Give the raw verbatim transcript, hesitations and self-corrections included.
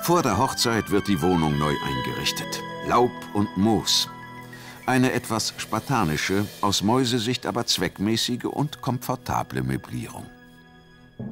Vor der Hochzeit wird die Wohnung neu eingerichtet. Laub und Moos. Eine etwas spartanische, aus Mäusesicht aber zweckmäßige und komfortable Möblierung.